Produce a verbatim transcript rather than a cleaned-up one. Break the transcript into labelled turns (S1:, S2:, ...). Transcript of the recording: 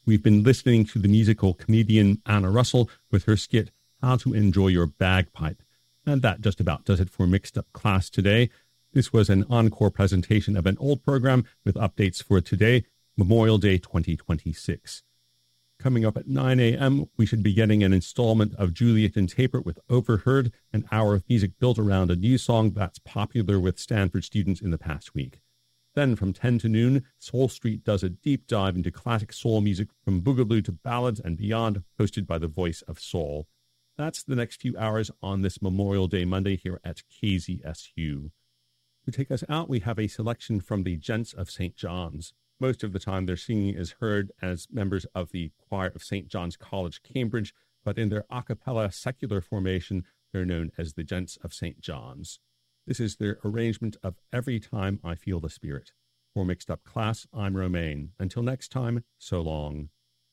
S1: We've been listening to the musical comedian Anna Russell with her skit, How to Enjoy Your Bagpipe. And that just about does it for Mixed Up Class today. This was an encore presentation of an old program with updates for today, Memorial Day twenty twenty-six. Coming up at nine a.m., we should be getting an installment of Juliet and Taper with Overheard, an hour of music built around a new song that's popular with Stanford students in the past week. Then from ten to noon, Soul Street does a deep dive into classic soul music from boogaloo to ballads and beyond, hosted by the Voice of Soul. That's the next few hours on this Memorial Day Monday here at K Z S U. To take us out, we have a selection from the Gents of Saint John's. Most of the time their singing is heard as members of the choir of Saint John's College, Cambridge, but in their a cappella secular formation, they're known as the Gents of Saint John's. This is their arrangement of Every Time I Feel the Spirit. For Mixed Up Class, I'm Romaine. Until next time, so long.